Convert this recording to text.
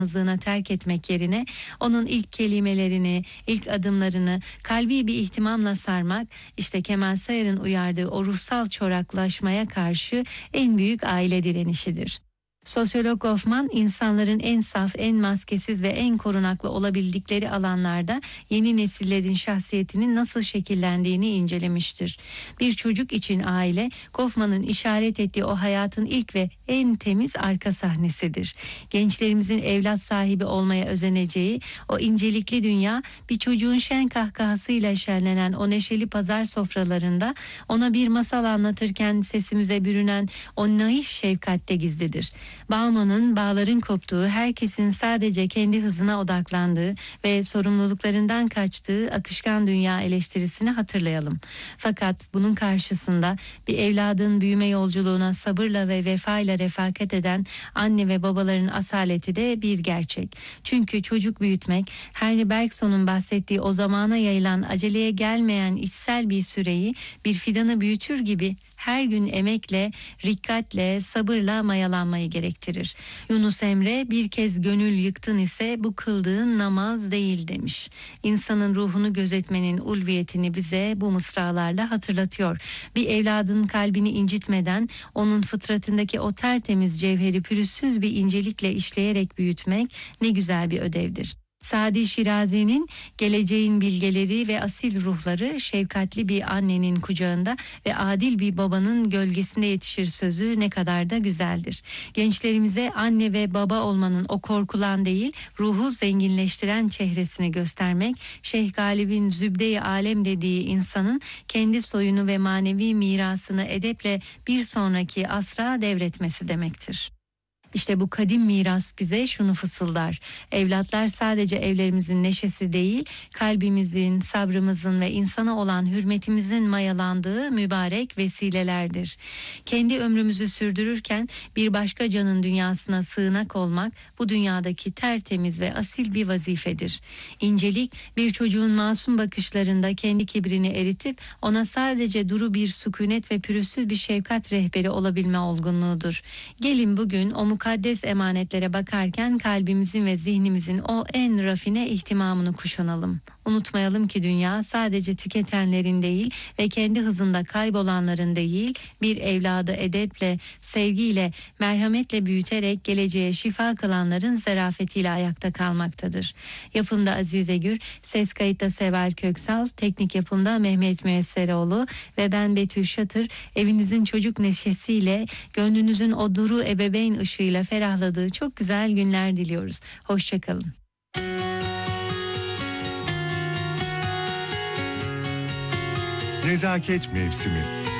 yalnızlığına terk etmek yerine onun ilk kelimelerini, ilk adımlarını kalbi bir ihtimamla sarmak, işte Kemal Sayar'ın uyardığı o ruhsal çoraklaşmaya karşı en büyük aile direnişidir. Sosyolog Goffman, insanların en saf, en maskesiz ve en korunaklı olabildikleri alanlarda yeni nesillerin şahsiyetinin nasıl şekillendiğini incelemiştir. Bir çocuk için aile, Goffman'ın işaret ettiği o hayatın ilk ve en temiz arka sahnesidir. Gençlerimizin evlat sahibi olmaya özeneceği o incelikli dünya, bir çocuğun şen kahkahasıyla şenlenen o neşeli pazar sofralarında ona bir masal anlatırken sesimize bürünen o naif şefkatte gizlidir. Bauman'ın bağların koptuğu, herkesin sadece kendi hızına odaklandığı ve sorumluluklarından kaçtığı akışkan dünya eleştirisini hatırlayalım. Fakat bunun karşısında bir evladın büyüme yolculuğuna sabırla ve vefayla refakat eden anne ve babaların asaleti de bir gerçek. Çünkü çocuk büyütmek, Henry Bergson'un bahsettiği o zamana yayılan aceleye gelmeyen içsel bir süreyi bir fidanı büyütür gibi her gün emekle, rikkatle, sabırla mayalanmayı gerektirir. Yunus Emre, bir kez gönül yıktın ise bu kıldığın namaz değil demiş. İnsanın ruhunu gözetmenin ulviyetini bize bu mısralarla hatırlatıyor. Bir evladın kalbini incitmeden onun fıtratındaki o tertemiz cevheri pürüzsüz bir incelikle işleyerek büyütmek ne güzel bir ödevdir. Sadi Şirazi'nin geleceğin bilgeleri ve asil ruhları şefkatli bir annenin kucağında ve adil bir babanın gölgesinde yetişir sözü ne kadar da güzeldir. Gençlerimize anne ve baba olmanın o korkulan değil, ruhu zenginleştiren çehresini göstermek, Şeyh Galip'in Zübde-i Alem dediği insanın kendi soyunu ve manevi mirasını edeple bir sonraki asra devretmesi demektir. İşte bu kadim miras bize şunu fısıldar: evlatlar sadece evlerimizin neşesi değil, kalbimizin, sabrımızın ve insana olan hürmetimizin mayalandığı mübarek vesilelerdir. Kendi ömrümüzü sürdürürken bir başka canın dünyasına sığınak olmak, bu dünyadaki tertemiz ve asil bir vazifedir. İncelik, bir çocuğun masum bakışlarında kendi kibrini eritip ona sadece duru bir sükunet ve pürüzsüz bir şefkat rehberi olabilme olgunluğudur. Gelin bugün o mukaddes emanetlere bakarken kalbimizin ve zihnimizin o en rafine ihtimamını kuşanalım. Unutmayalım ki dünya sadece tüketenlerin değil ve kendi hızında kaybolanların değil, bir evladı edeple, sevgiyle, merhametle büyüterek geleceğe şifa kılanların zarafetiyle ayakta kalmaktadır. Yapımda Azize Gür, ses kayıtta Seval Köksal, teknik yapımda Mehmet Müesseroğlu ve ben Betül Şatır. Evinizin çocuk neşesiyle, gönlünüzün o duru ebeveyn ışığıyla ferahladığı çok güzel günler diliyoruz. Hoşçakalın. Nezaket mevsimi.